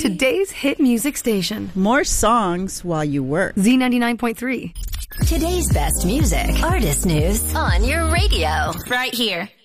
Today's hit music station. More songs while you work. Z99.3. Today's best music, artist news on your radio. Right here.